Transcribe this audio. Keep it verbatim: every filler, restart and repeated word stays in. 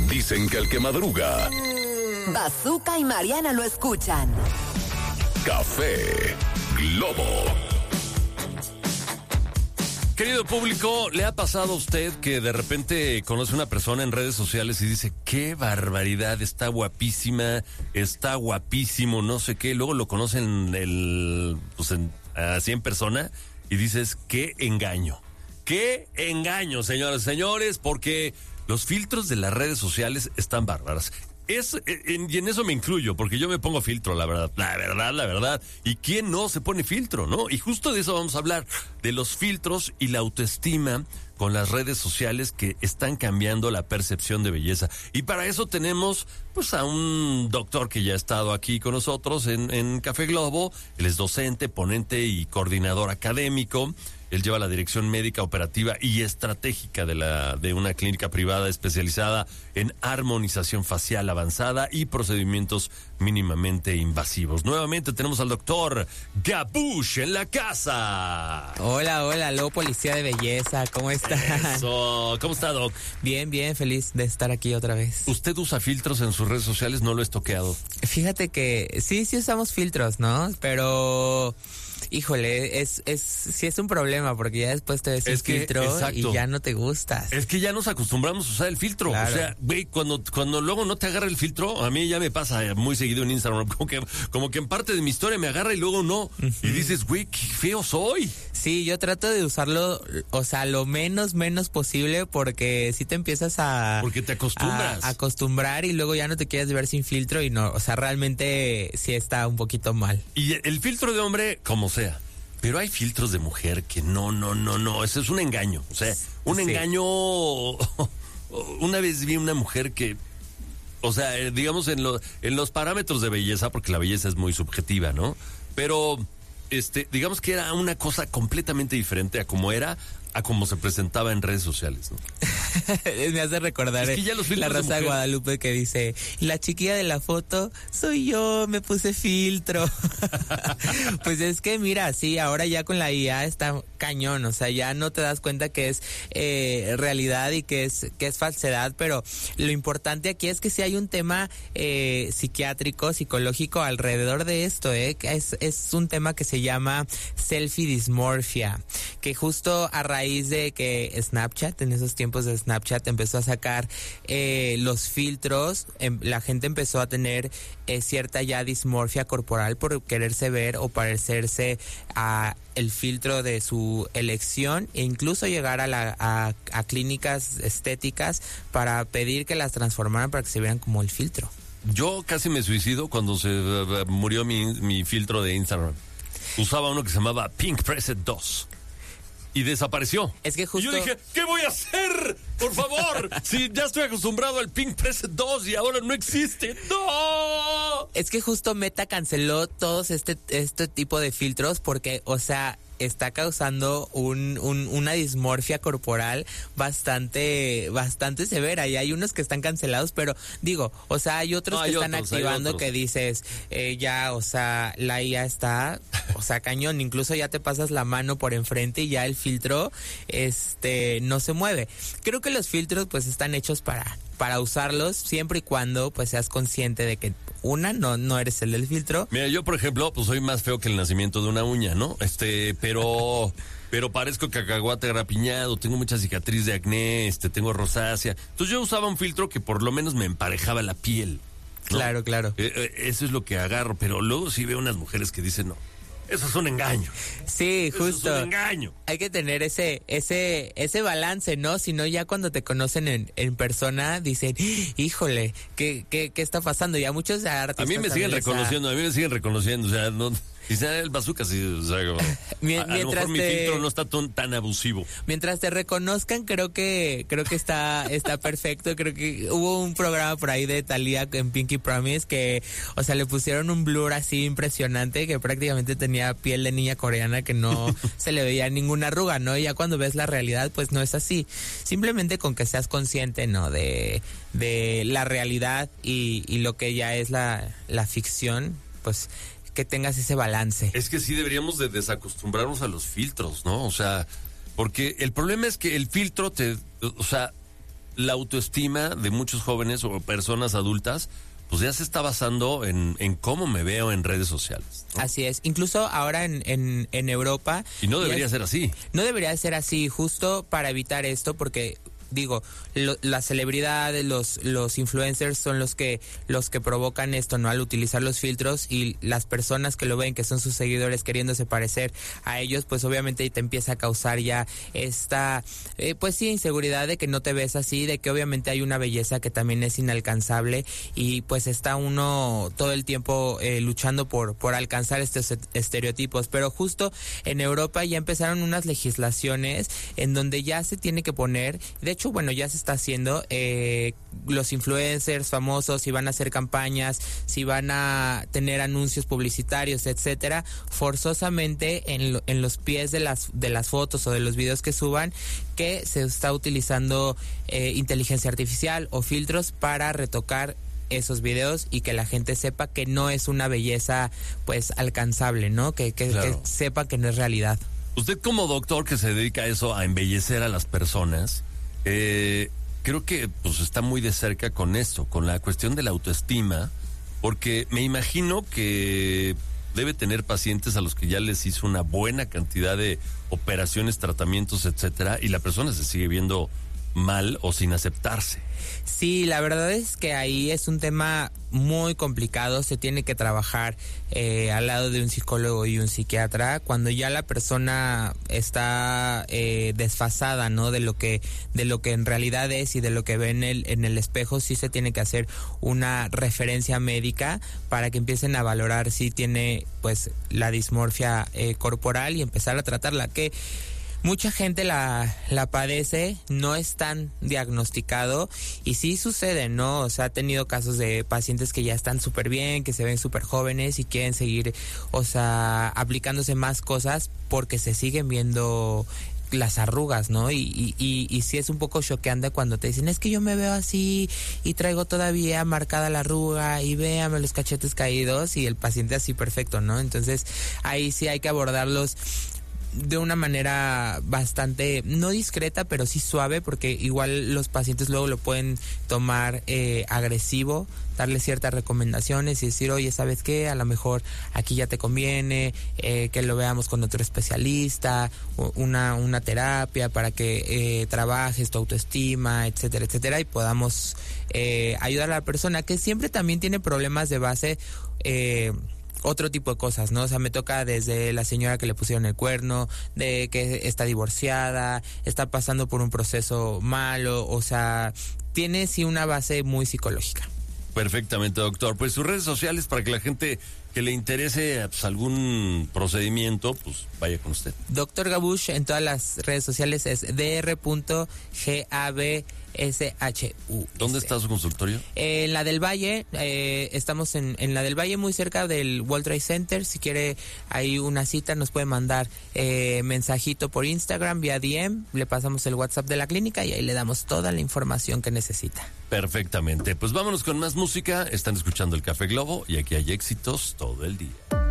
Dicen que el que madruga. Bazooka y Mariana lo escuchan. Café Globo. Querido público, ¿le ha pasado a usted que de repente conoce a una persona en redes sociales y dice, qué barbaridad, está guapísima, está guapísimo, no sé qué, luego lo conocen el, pues en, así en persona y dices, qué engaño, qué engaño, señoras y señores, porque los filtros de las redes sociales están bárbaras. Es, en, y en eso me incluyo, porque yo me pongo filtro, la verdad, la verdad, la verdad. ¿Y quién no se pone filtro, no? Y justo de eso vamos a hablar, de los filtros y la autoestima con las redes sociales que están cambiando la percepción de belleza. Y para eso tenemos, pues, a un doctor que ya ha estado aquí con nosotros en, en Café Globo. Él es docente, ponente y coordinador académico. Él lleva la dirección médica, operativa y estratégica de la de una clínica privada especializada en armonización facial avanzada y procedimientos mínimamente invasivos. Nuevamente tenemos al doctor Gabush en la casa. Hola, hola, luego policía de belleza, ¿cómo estás? Eso, ¿cómo está, Doc? Bien, bien, feliz de estar aquí otra vez. ¿Usted usa filtros en sus redes sociales? No lo he estoqueado. Fíjate que sí, sí usamos filtros, ¿no? Pero... híjole, es, es, sí es un problema porque ya después te ves el filtro exacto. Y ya no te gustas. Es que ya nos acostumbramos a usar el filtro. Claro. O sea, güey, cuando, cuando luego no te agarra el filtro, a mí ya me pasa muy seguido en Instagram, como que, como que en parte de mi historia me agarra y luego no. Uh-huh. Y dices, güey, qué feo soy. Sí, yo trato de usarlo, o sea, lo menos, menos posible porque si te empiezas a... porque te acostumbras. A, a acostumbrar y luego ya no te quieres ver sin filtro y no, o sea, realmente sí está un poquito mal. Y el filtro de hombre, como sea. Pero hay filtros de mujer que no, no, no, no, eso es un engaño. O sea, un sí. engaño. Una vez vi una mujer que, o sea, digamos en, lo, en los parámetros de belleza, porque la belleza es muy subjetiva, ¿no? Pero, este, digamos que era una cosa completamente diferente a como era, a cómo se presentaba en redes sociales, ¿no? Me hace recordar es que ya los la Rosa de Guadalupe que dice, la chiquilla de la foto soy yo, me puse filtro. Pues es que mira, sí, ahora ya con la I A está cañón, o sea, ya no te das cuenta que es eh, realidad y que es que es falsedad, pero lo importante aquí es que sí hay un tema eh, psiquiátrico, psicológico alrededor de esto, eh, es, es un tema que se llama selfie dismorphia, que justo a raíz de que Snapchat, en esos tiempos de Snapchat, empezó a sacar eh, los filtros, eh, la gente empezó a tener eh, cierta ya dismorfia corporal por quererse ver o parecerse a el filtro de su elección e incluso llegar a, la, a, a clínicas estéticas para pedir que las transformaran para que se vean como el filtro. Yo casi me suicido cuando se uh, murió mi, mi filtro de Instagram. Usaba uno que se llamaba Pink Preset dos. Y desapareció. Es que justo... Y yo dije, ¿qué voy a hacer? Por favor. Si ya estoy acostumbrado al Pink Preset dos y ahora no existe. ¡No! Es que justo Meta canceló todos este, este tipo de filtros porque, o sea, está causando un, un, una dismorfia corporal bastante, bastante severa. Y hay unos que están cancelados, pero digo, o sea, hay otros no, hay que están otros, activando que dices, eh, ya, o sea, la I A está, o sea, cañón. Incluso ya te pasas la mano por enfrente y ya el filtro, este, no se mueve. Creo que los filtros, pues, están hechos para, para usarlos siempre y cuando, pues, seas consciente de que una, no, no eres el del filtro. Mira, yo, por ejemplo, pues, soy más feo que el nacimiento de una uña, ¿no? Este, pero, pero parezco cacahuate rapiñado, tengo mucha cicatriz de acné, este, tengo rosácea. Entonces yo usaba un filtro que por lo menos me emparejaba la piel, ¿no? Claro, claro. Eh, eh, eso es lo que agarro, pero luego sí veo unas mujeres que dicen, no, eso es un engaño. Sí, justo. Eso es un engaño. Hay que tener ese, ese, ese balance, ¿no? Si no, ya cuando te conocen en, en persona, dicen, híjole, ¿qué, qué, qué está pasando? Y a muchos artistas. A mí me siguen reconociendo, a... a mí me siguen reconociendo, o sea, no. Quizá el bazooka sí, o sea, a, a lo mejor te, mi filtro no está tan, tan abusivo. Mientras te reconozcan, creo que creo que está está perfecto. Creo que hubo un programa por ahí de Thalía en Pinky Promise que, o sea, le pusieron un blur así impresionante que prácticamente tenía piel de niña coreana que no se le veía ninguna arruga, ¿no? Y ya cuando ves la realidad, pues no es así. Simplemente con que seas consciente, ¿no? De, de la realidad y, y lo que ya es la, la ficción, pues... que tengas ese balance. Es que sí deberíamos de desacostumbrarnos a los filtros, ¿no? O sea, porque el problema es que el filtro te, o sea, la autoestima de muchos jóvenes o personas adultas, pues ya se está basando en, en cómo me veo en redes sociales, ¿no? Así es. Incluso ahora en, en, en Europa... Y no debería es, ser así. No debería ser así, justo para evitar esto, porque... Digo, lo, las celebridades, los los influencers son los que los que provocan esto, ¿no? Al utilizar los filtros, y las personas que lo ven, que son sus seguidores queriéndose parecer a ellos, pues obviamente te empieza a causar ya esta, eh, pues sí, inseguridad de que no te ves así, de que obviamente hay una belleza que también es inalcanzable, y pues está uno todo el tiempo eh, luchando por, por alcanzar estos estereotipos. Pero justo en Europa ya empezaron unas legislaciones en donde ya se tiene que poner, de hecho, bueno, ya se está haciendo, eh, los influencers famosos, si van a hacer campañas, si van a tener anuncios publicitarios, etcétera, forzosamente en, lo, en los pies de las de las fotos o de los videos que suban, que se está utilizando eh, inteligencia artificial o filtros para retocar esos videos y que la gente sepa que no es una belleza pues alcanzable, ¿no? Que, que, claro. que sepa que no es realidad. Usted como doctor que se dedica a eso, a embellecer a las personas, Eh, creo que pues está muy de cerca con esto, con la cuestión de la autoestima, porque me imagino que debe tener pacientes a los que ya les hizo una buena cantidad de operaciones, tratamientos, etcétera, y la persona se sigue viendo mal o sin aceptarse. Sí, la verdad es que ahí es un tema muy complicado, se tiene que trabajar eh, al lado de un psicólogo y un psiquiatra cuando ya la persona está eh, desfasada, ¿no? De lo que de lo que en realidad es y de lo que ve en el en el espejo. Sí se tiene que hacer una referencia médica para que empiecen a valorar si tiene pues la dismorfia eh, corporal y empezar a tratarla, que mucha gente la, la padece, no es tan diagnosticado y sí sucede, ¿no? O sea, ha tenido casos de pacientes que ya están súper bien, que se ven súper jóvenes y quieren seguir, o sea, aplicándose más cosas porque se siguen viendo las arrugas, ¿no? Y, y, y, y sí es un poco choqueante cuando te dicen, es que yo me veo así y traigo todavía marcada la arruga y véame los cachetes caídos, y el paciente así perfecto, ¿no? Entonces ahí sí hay que abordarlos de una manera bastante, no discreta, pero sí suave, porque igual los pacientes luego lo pueden tomar eh, agresivo, darle ciertas recomendaciones y decir, oye, ¿sabes qué? A lo mejor aquí ya te conviene eh, que lo veamos con otro especialista, una, una terapia para que eh, trabajes tu autoestima, etcétera, etcétera, y podamos eh, ayudar a la persona que siempre también tiene problemas de base, eh, otro tipo de cosas, ¿no? O sea, me toca desde la señora que le pusieron el cuerno, de que está divorciada, está pasando por un proceso malo, o sea, tiene sí una base muy psicológica. Perfectamente, doctor. Pues sus redes sociales para que la gente que le interese pues, algún procedimiento, pues vaya con usted. Doctor Gabush en todas las redes sociales es dr punto gabshu. ¿Dónde está su consultorio? Eh, en la del Valle, eh, estamos en, en la del Valle, muy cerca del World Trade Center. Si quiere ahí una cita, nos puede mandar eh, mensajito por Instagram, vía D M, le pasamos el WhatsApp de la clínica y ahí le damos toda la información que necesita. Perfectamente, pues vámonos con más música. Están escuchando el Café Globo y aquí hay éxitos todo el día.